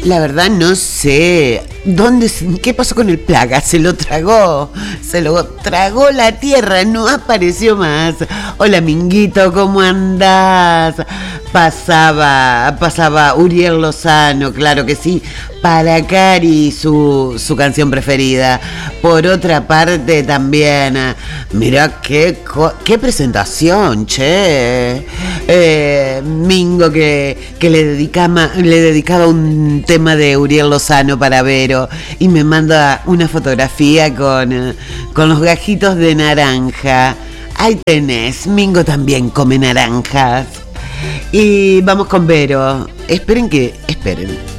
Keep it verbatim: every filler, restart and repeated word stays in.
La verdad no sé. ¿Dónde, qué pasó con el plaga? Se lo tragó. Se lo tragó la tierra. No apareció más. Hola, Minguito, ¿cómo andás? Pasaba, pasaba Uriel Lozano, claro que sí. Para Cari, su, su canción preferida. Por otra parte también, mirá qué, qué presentación, che. Eh, Mingo que, que le, dedicaba, le dedicaba un tema de Uriel Lozano para Vero y me manda una fotografía con, con los gajitos de naranja. Ahí tenés, Mingo también come naranjas. Y vamos con Vero. Esperen que, esperen.